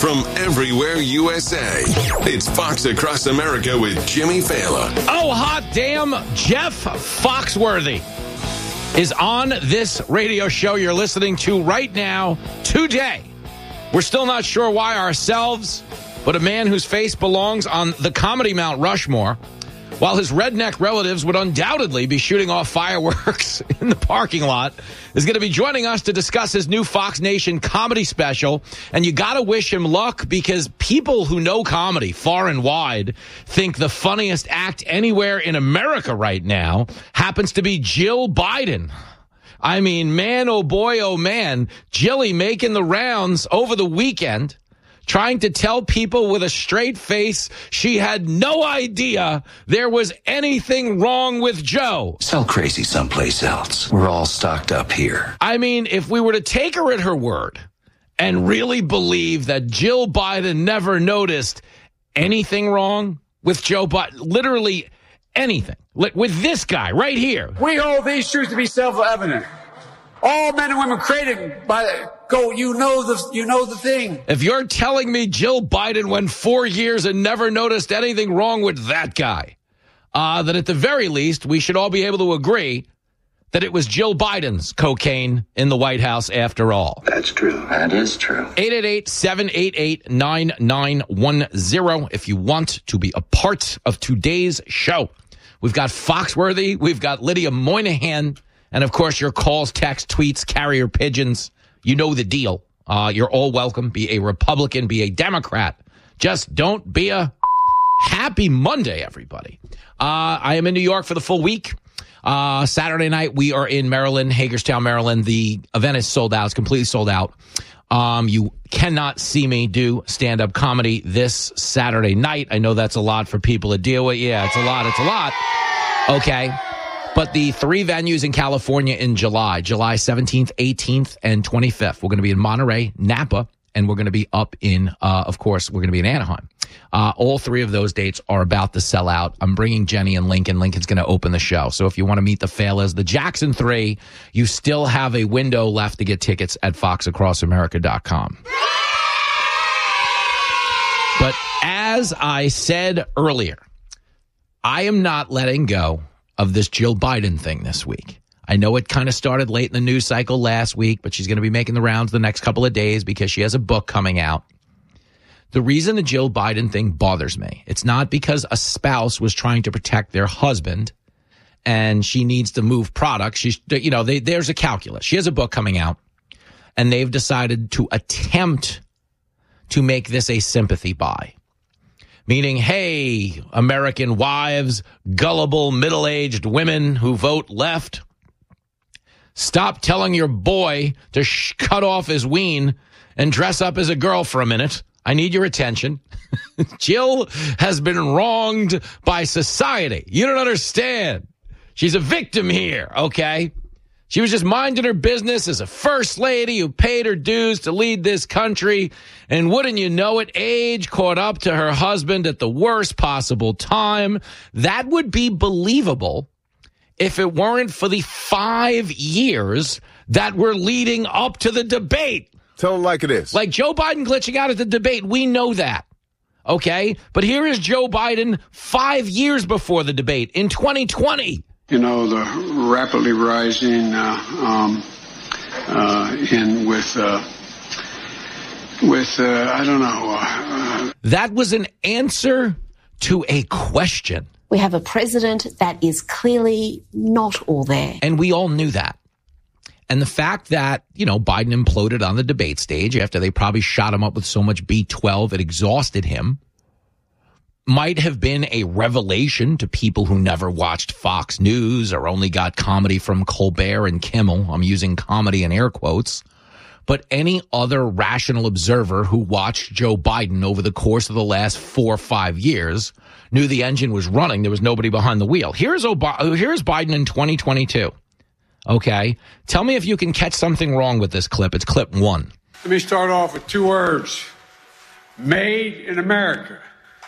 from everywhere USA. It's Fox Across America with Jimmy Fallon. Oh, hot damn, Jeff Foxworthy is on this radio show you're listening to right now, today. We're still not sure why ourselves, but a man whose face belongs on the comedy Mount Rushmore, while his redneck relatives would undoubtedly be shooting off fireworks in the parking lot, is going to be joining us to discuss his new Fox Nation comedy special. And you got to wish him luck, because people who know comedy far and wide think the funniest act anywhere in America right now happens to be Jill Biden. I mean, man, oh man, Jilly making the rounds over the weekend, trying to tell people with a straight face she had no idea there was anything wrong with Joe. Sell crazy someplace else. We're all stocked up here. I mean, if we were to take her at her word and really believe that Jill Biden never noticed anything wrong with Joe Biden, literally anything, with this guy right here. We hold these truths to be self-evident. All men and women created by you know the thing. If you're telling me Jill Biden went 4 years and never noticed anything wrong with that guy, then at the very least, we should all be able to agree that it was Jill Biden's cocaine in the White House after all. That's true. That is true. 888-788-9910 if you want to be a part of today's show. We've got Foxworthy, we've got Lydia Moynihan, and of course your calls, texts, tweets, carrier pigeons. You know the deal. You're all welcome. Be a Republican, be a Democrat. Just don't be a happy Monday, everybody. I am in New York for the full week. Saturday night, we are in Maryland, Hagerstown, Maryland. The event is sold out. It's completely sold out. You cannot see me do stand-up comedy this Saturday night. I know that's a lot for people to deal with. Yeah, it's a lot. It's a lot. Okay. But the 3 venues in California in July 17th, 18th, and 25th. We're going to be in Monterey, Napa, and we're going to be up in, of course, we're going to be in Anaheim. All 3 of those dates are about to sell out. I'm bringing Jenny and Lincoln. Lincoln's going to open the show. So if you want to meet the Failers, the Jackson 3, you still have a window left to get tickets at foxacrossamerica.com. But as I said earlier, I am not letting go of this Jill Biden thing this week. I know it kind of started late in the news cycle last week, but she's going to be making the rounds the next couple of days because she has a book coming out. The reason the Jill Biden thing bothers me, it's not because a spouse was trying to protect their husband and she needs to move products. There's a calculus. She has a book coming out, and they've decided to attempt to make this a sympathy buy. Meaning, hey, American wives, gullible middle-aged women who vote left, stop telling your boy to cut off his ween and dress up as a girl for a minute. I need your attention. Jill has been wronged by society. You don't understand. She's a victim here, okay? She was just minding her business as a first lady who paid her dues to lead this country. And wouldn't you know it, age caught up to her husband at the worst possible time. That would be believable if it weren't for the 5 years that were leading up to the debate. Tell them like it is. Like Joe Biden glitching out at the debate. We know that. Okay? But here is Joe Biden 5 years before the debate in 2020. You know, the rapidly rising I don't know. That was an answer to a question. We have a president that is clearly not all there. And we all knew that. And the fact that, Biden imploded on the debate stage after they probably shot him up with so much B12 it exhausted him might have been a revelation to people who never watched Fox News or only got comedy from Colbert and Kimmel. I'm using comedy in air quotes. But any other rational observer who watched Joe Biden over the course of the last 4 or 5 years knew the engine was running. There was nobody behind the wheel. Here's Biden in 2022. Okay? Tell me if you can catch something wrong with this clip. It's clip 1. Let me start off with 2 words. Made in America.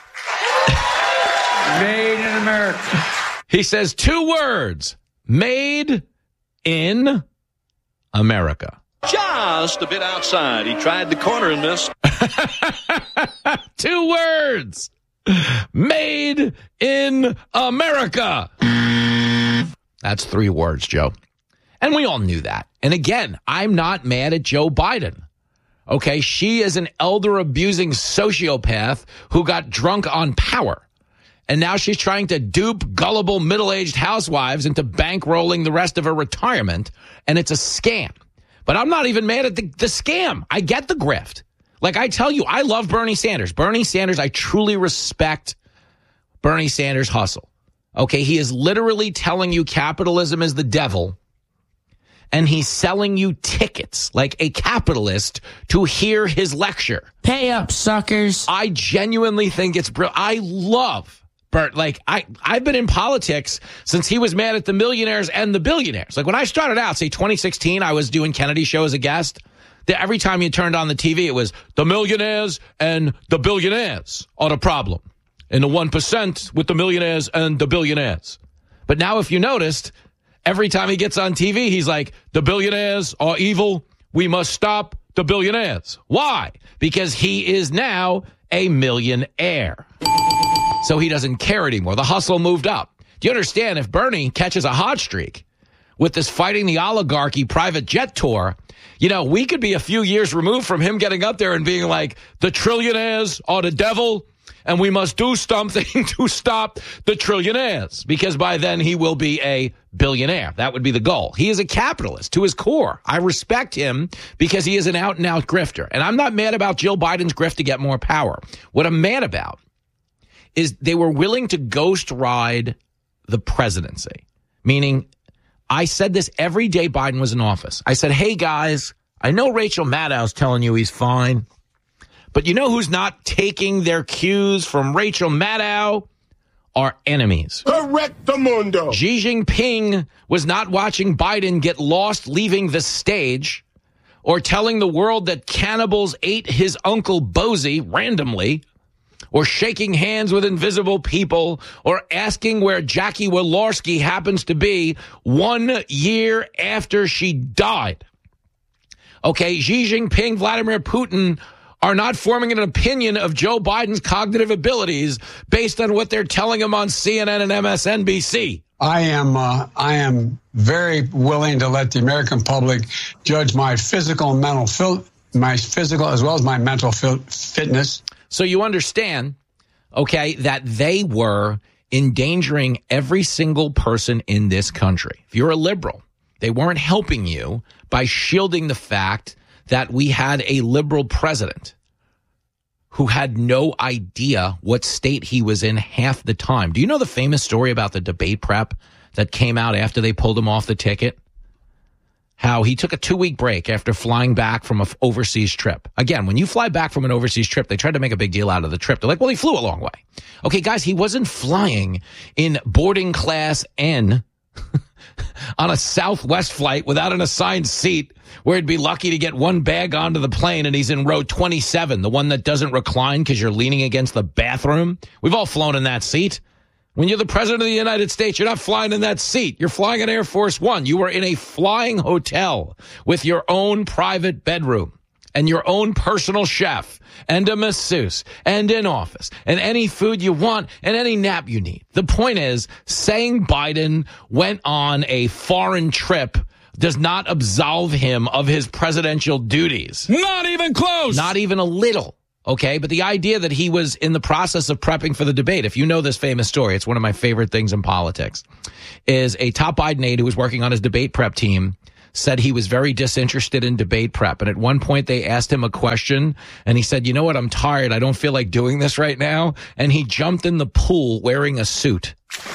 Made in America. He says 2 words. Made in America. Just a bit outside. He tried the corner and missed. 2 words. Made in America. That's 3 words, Joe. And we all knew that. And again, I'm not mad at Joe Biden. Okay, she is an elder-abusing sociopath who got drunk on power. And now she's trying to dupe gullible middle-aged housewives into bankrolling the rest of her retirement. And it's a scam. But I'm not even mad at the scam. I get the grift. Like I tell you, I love Bernie Sanders. Bernie Sanders, I truly respect Bernie Sanders' hustle. Okay, he is literally telling you capitalism is the devil. And he's selling you tickets like a capitalist to hear his lecture. Pay up, suckers. I genuinely think it's brilliant. I love Bert. Like, I've been in politics since he was mad at the millionaires and the billionaires. Like, when I started out, say 2016, I was doing Kennedy Show as a guest. Every time you turned on the TV, it was the millionaires and the billionaires are the problem. And the 1% with the millionaires and the billionaires. But now, if you noticed, every time he gets on TV, he's like, the billionaires are evil. We must stop the billionaires. Why? Because he is now a millionaire. So he doesn't care anymore. The hustle moved up. Do you understand? If Bernie catches a hot streak with this fighting the oligarchy private jet tour, you know, we could be a few years removed from him getting up there and being like, the trillionaires are the devil, and we must do something to stop the trillionaires, because by then he will be a billionaire. That would be the goal. He is a capitalist to his core. I respect him because he is an out-and-out grifter. And I'm not mad about Jill Biden's grift to get more power. What I'm mad about is they were willing to ghost ride the presidency, meaning I said this every day Biden was in office. I said, hey, guys, I know Rachel Maddow's telling you he's fine, but you know who's not taking their cues from Rachel Maddow? Our enemies. Correctamundo. Xi Jinping was not watching Biden get lost leaving the stage or telling the world that cannibals ate his Uncle Bozy randomly, or shaking hands with invisible people, or asking where Jackie Walorski happens to be 1 year after she died. Okay, Xi Jinping, Vladimir Putin are not forming an opinion of Joe Biden's cognitive abilities based on what they're telling him on CNN and MSNBC. I am very willing to let the American public judge my physical and mental my physical as well as my mental fitness. So you understand, okay, that they were endangering every single person in this country. If you're a liberal, they weren't helping you by shielding the fact that we had a liberal president who had no idea what state he was in half the time. Do you know the famous story about the debate prep that came out after they pulled him off the ticket? How he took a 2-week break after flying back from an overseas trip. Again, when you fly back from an overseas trip, they tried to make a big deal out of the trip. They're like, well, he flew a long way. Okay, guys, he wasn't flying in boarding class N on a Southwest flight without an assigned seat where he'd be lucky to get one bag onto the plane, and he's in row 27, the one that doesn't recline because you're leaning against the bathroom. We've all flown in that seat. When you're the president of the United States, you're not flying in that seat. You're flying in Air Force One. You were in a flying hotel with your own private bedroom and your own personal chef and a masseuse and an office and any food you want and any nap you need. The point is, saying Biden went on a foreign trip does not absolve him of his presidential duties. Not even close. Not even a little. Okay, but the idea that he was in the process of prepping for the debate, if you know this famous story, it's one of my favorite things in politics, is a top Biden aide who was working on his debate prep team said he was very disinterested in debate prep. And at one point they asked him a question and he said, you know what, I'm tired. I don't feel like doing this right now. And he jumped in the pool wearing a suit.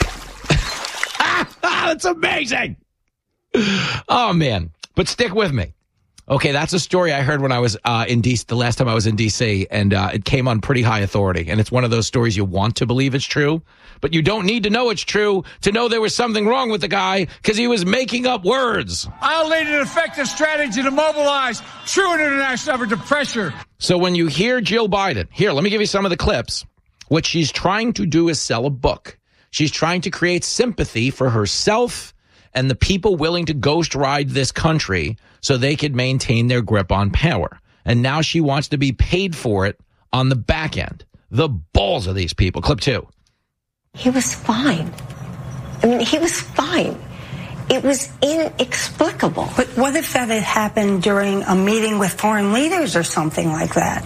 That's amazing. Oh, man. But stick with me. Okay, that's a story I heard when I was in D.C. the last time I was in D.C., and it came on pretty high authority. And it's one of those stories you want to believe it's true, but you don't need to know it's true to know there was something wrong with the guy because he was making up words. I'll lead an effective strategy to mobilize true international effort to pressure. So when you hear Jill Biden, here, let me give you some of the clips. What she's trying to do is sell a book. She's trying to create sympathy for herself and the people willing to ghost ride this country so they could maintain their grip on power. And now she wants to be paid for it on the back end. The balls of these people. Clip 2. He was fine. I mean, he was fine. It was inexplicable. But what if that had happened during a meeting with foreign leaders or something like that?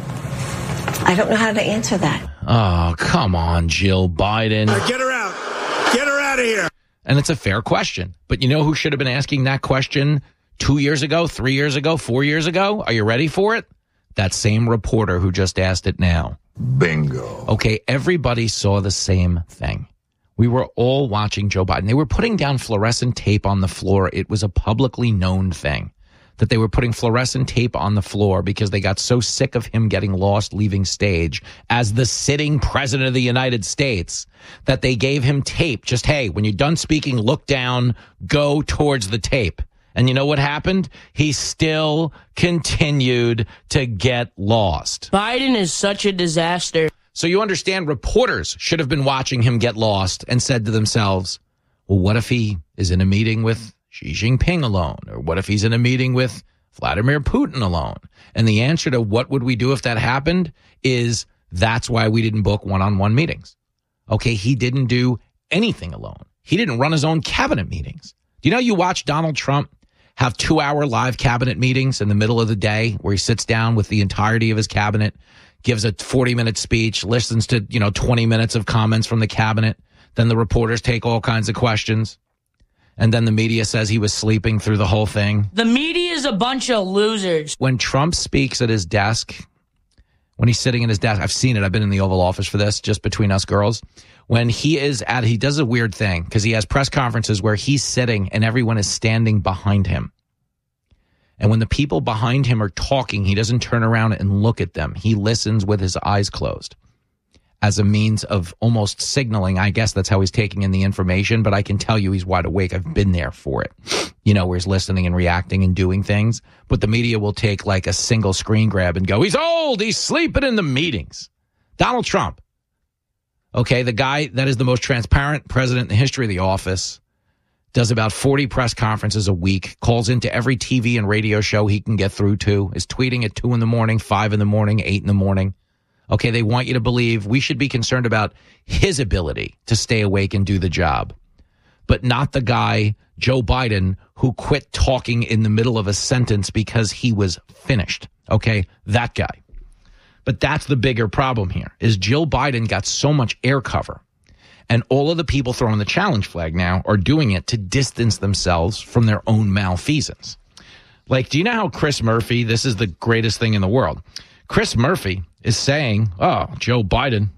I don't know how to answer that. Oh, come on, Jill Biden. Get her out. Get her out of here. And it's a fair question. But you know who should have been asking that question 2 years ago, 3 years ago, 4 years ago? Are you ready for it? That same reporter who just asked it now. Bingo. Okay, everybody saw the same thing. We were all watching Joe Biden. They were putting down fluorescent tape on the floor. It was a publicly known thing that they were putting fluorescent tape on the floor because they got so sick of him getting lost leaving stage as the sitting president of the United States that they gave him tape. Just, hey, when you're done speaking, look down, go towards the tape. And you know what happened? He still continued to get lost. Biden is such a disaster. So you understand reporters should have been watching him get lost and said to themselves, well, what if he is in a meeting with Xi Jinping alone? Or what if he's in a meeting with Vladimir Putin alone? And the answer to what would we do if that happened is that's why we didn't book one-on-one meetings. Okay, he didn't do anything alone. He didn't run his own cabinet meetings. Do you know you watch Donald Trump have 2-hour live cabinet meetings in the middle of the day where he sits down with the entirety of his cabinet, gives a 40-minute speech, listens to, 20 minutes of comments from the cabinet. Then the reporters take all kinds of questions. And then the media says he was sleeping through the whole thing. The media is a bunch of losers. When Trump speaks at his desk, when he's sitting at his desk, I've seen it. I've been in the Oval Office for this, just between us girls. When he does a weird thing because he has press conferences where he's sitting and everyone is standing behind him. And when the people behind him are talking, he doesn't turn around and look at them. He listens with his eyes closed as a means of almost signaling. I guess that's how he's taking in the information, but I can tell you he's wide awake. I've been there for it, where he's listening and reacting and doing things. But the media will take like a single screen grab and go, he's old, he's sleeping in the meetings. Donald Trump. Okay, the guy that is the most transparent president in the history of the office. Does about 40 press conferences a week, calls into every TV and radio show he can get through to, is tweeting at 2 a.m, 5 a.m, 8 a.m. Okay, they want you to believe we should be concerned about his ability to stay awake and do the job, but not the guy, Joe Biden, who quit talking in the middle of a sentence because he was finished. Okay, that guy. But that's the bigger problem here, is Jill Biden got so much air cover. And all of the people throwing the challenge flag now are doing it to distance themselves from their own malfeasance. Like, do you know how Chris Murphy, this is the greatest thing in the world. Chris Murphy is saying, Joe Biden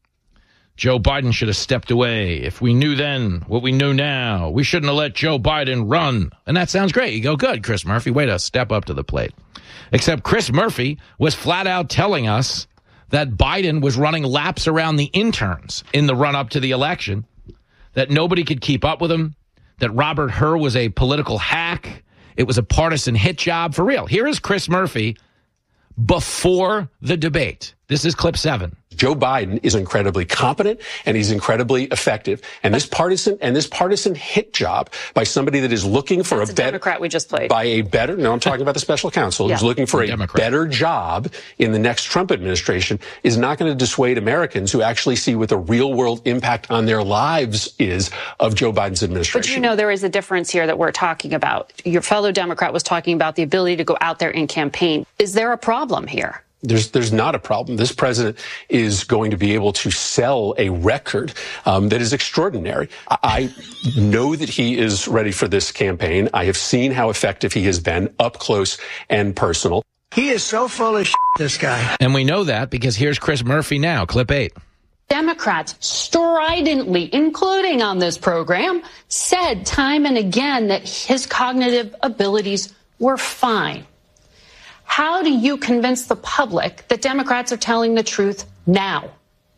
should have stepped away. If we knew then what we know now, we shouldn't have let Joe Biden run. And that sounds great. You go, good, Chris Murphy, way to step up to the plate. Except Chris Murphy was flat out telling us that Biden was running laps around the interns in the run-up to the election, that nobody could keep up with him, that Robert Hur was a political hack. It was a partisan hit job. For real. Here is Chris Murphy before the debate. This is clip 7. Joe Biden is incredibly competent and he's incredibly effective. And this partisan hit job by somebody that is looking for That's a better Democrat we just played. No, I'm talking about the special counsel who's looking for a better job in the next Trump administration is not going to dissuade Americans who actually see what the real world impact on their lives is of Joe Biden's administration. But there is a difference here that we're talking about. Your fellow Democrat was talking about the ability to go out there and campaign. Is there a problem here? There's not a problem. This president is going to be able to sell a record that is extraordinary. I know that he is ready for this campaign. I have seen how effective he has been up close and personal. He is so full of shit, this guy. And we know that because here's Chris Murphy now, clip 8. Democrats stridently, including on this program, said time and again that his cognitive abilities were fine. How do you convince the public that Democrats are telling the truth now?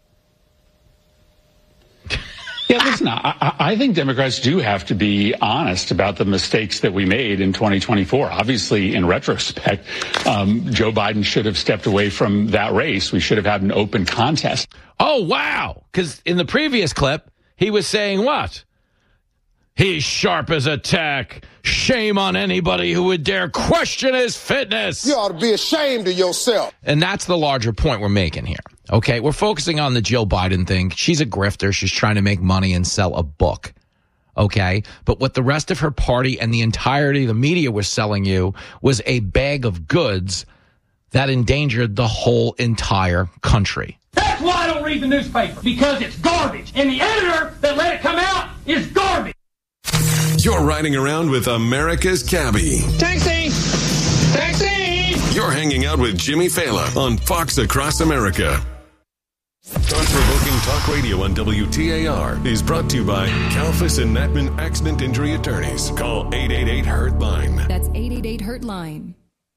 Yeah, listen, I think Democrats do have to be honest about the mistakes that we made in 2024. Obviously, in retrospect, Joe Biden should have stepped away from that race. We should have had an open contest. Oh, wow. Because in the previous clip, he was saying what? He's sharp as a tack. Shame on anybody who would dare question his fitness. You ought to be ashamed of yourself. And that's the larger point we're making here. Okay, we're focusing on the Jill Biden thing. She's a grifter. She's trying to make money and sell a book. Okay, but what the rest of her party and the entirety of the media was selling you was a bag of goods that endangered the whole entire country. That's why I don't read the newspaper, because it's garbage. And the editor that let it come out is garbage. You're riding around with America's Cabbie. Taxi! Taxi! You're hanging out with Jimmy Fallon on Fox Across America. Thought-provoking talk radio on WTAR is brought to you by Kalfas and Natman Accident Injury Attorneys. Call 888-HURT-LINE. That's 888-HURT-LINE.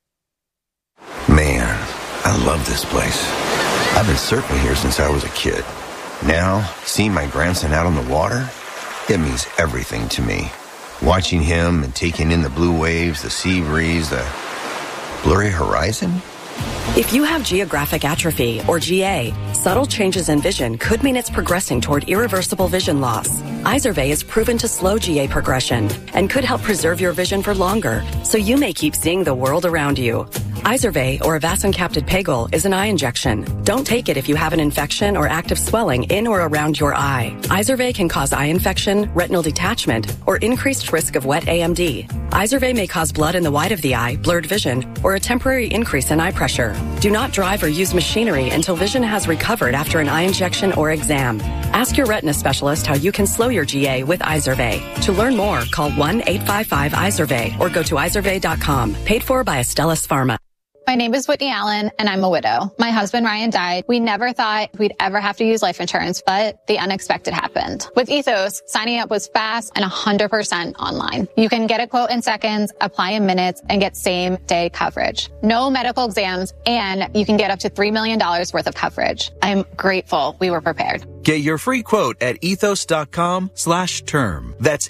Man, I love this place. I've been surfing here since I was a kid. Now, seeing my grandson out on the water, it means everything to me. Watching him and taking in the blue waves, the sea breeze, the blurry horizon. If you have geographic atrophy, or GA, subtle changes in vision could mean it's progressing toward irreversible vision loss. Izervay is proven to slow GA progression and could help preserve your vision for longer, so you may keep seeing the world around you. Izervay, or avacincaptad pegol, is an eye injection. Don't take it if you have an infection or active swelling in or around your eye. Izervay can cause eye infection, retinal detachment, or increased risk of wet AMD. Izervay may cause blood in the white of the eye, blurred vision, or a temporary increase in eye pressure. Do not drive or use machinery until vision has recovered after an eye injection or exam. Ask your retina specialist how you can slow your GA with Izervay. To learn more, call 1-855-IZERVAY or go to izervay.com. Paid for by Astellas Pharma. My name is Whitney Allen, and I'm a widow. My husband, Ryan, died. We never thought we'd ever have to use life insurance, but the unexpected happened. With Ethos, signing up was fast and 100% online. You can get a quote in seconds, apply in minutes, and get same-day coverage. No medical exams, and you can get up to $3 million worth of coverage. I'm grateful we were prepared. Get your free quote at ethos.com/term. That's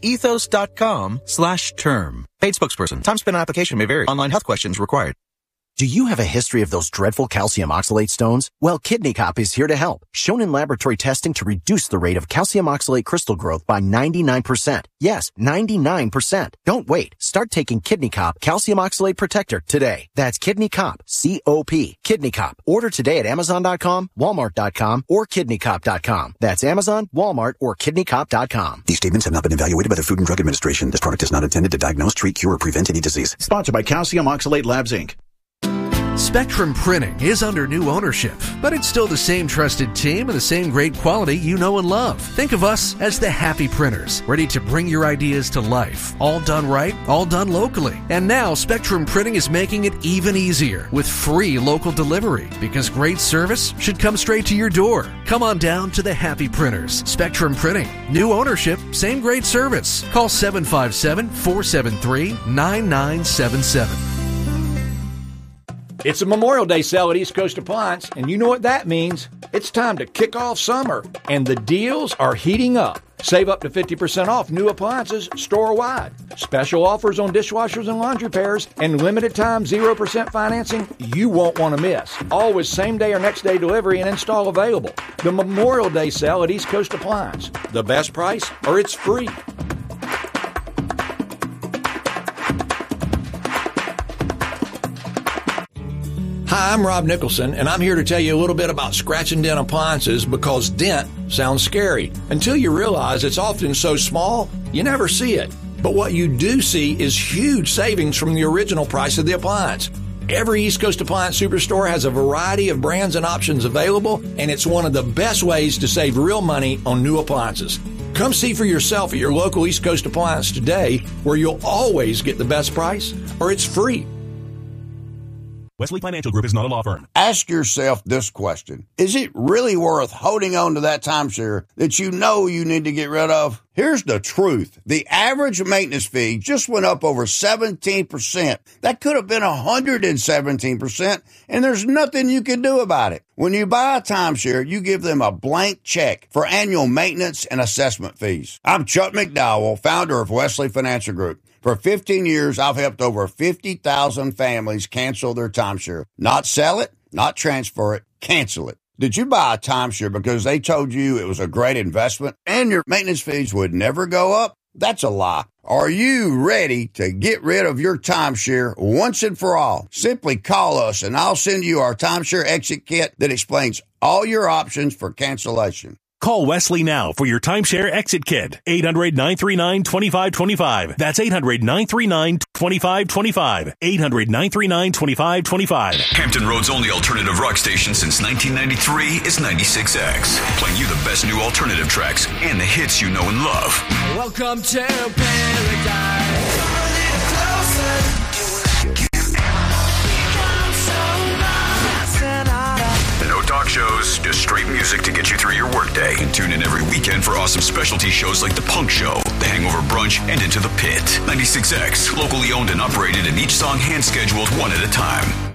ethos.com/term. Paid spokesperson. Time spent on application may vary. Online health questions required. Do you have a history of those dreadful calcium oxalate stones? Well, Kidney Cop is here to help. Shown in laboratory testing to reduce the rate of calcium oxalate crystal growth by 99%. Yes, 99%. Don't wait. Start taking Kidney Cop Calcium Oxalate Protector today. That's Kidney Cop, C-O-P. Kidney Cop. Order today at Amazon.com, Walmart.com, or KidneyCop.com. That's Amazon, Walmart, or KidneyCop.com. These statements have not been evaluated by the Food and Drug Administration. This product is not intended to diagnose, treat, cure, or prevent any disease. Sponsored by Calcium Oxalate Labs, Inc. Spectrum Printing is under new ownership, but it's still the same trusted team and the same great quality you know and love. Think of us as the happy printers, ready to bring your ideas to life. All done right, all done locally. And now Spectrum Printing is making it even easier with free local delivery, because great service should come straight to your door. Come on down to the happy printers. Spectrum Printing. New ownership, same great service. Call 757-473-9977. It's a Memorial Day sale at East Coast Appliance, and you know what that means. It's time to kick off summer, and the deals are heating up. Save up to 50% off new appliances store-wide. Special offers on dishwashers and laundry pairs, and limited time 0% financing you won't want to miss. Always same-day or next-day delivery and install available. The Memorial Day sale at East Coast Appliance. The best price, or it's free. Hi, I'm Rob Nicholson, and I'm here to tell you a little bit about scratch and dent appliances, because dent sounds scary until you realize it's often so small you never see it. But what you do see is huge savings from the original price of the appliance. Every East Coast Appliance Superstore has a variety of brands and options available, and it's one of the best ways to save real money on new appliances. Come see for yourself at your local East Coast Appliance today, where you'll always get the best price, or it's free. Wesley Financial Group is not a law firm. Ask yourself this question. Is it really worth holding on to that timeshare that you know you need to get rid of? Here's the truth. The average maintenance fee just went up over 17%. That could have been 117%, and there's nothing you can do about it. When you buy a timeshare, you give them a blank check for annual maintenance and assessment fees. I'm Chuck McDowell, founder of Wesley Financial Group. For 15 years, I've helped over 50,000 families cancel their timeshare. Not sell it, not transfer it, cancel it. Did you buy a timeshare because they told you it was a great investment and your maintenance fees would never go up? That's a lie. Are you ready to get rid of your timeshare once and for all? Simply call us and I'll send you our timeshare exit kit that explains all your options for cancellation. Call Wesley now for your timeshare exit kit. 800-939-2525. That's 800-939-2525. 800-939-2525. Hampton Road's only alternative rock station since 1993 is 96X. Playing you the best new alternative tracks and the hits you know and love. Welcome to paradise. Come a little closer. No talk shows, just straight music to get you through your workday. And tune in every weekend for awesome specialty shows like The Punk Show, The Hangover Brunch, and Into the Pit. 96X, locally owned and operated, and each song hand-scheduled one at a time.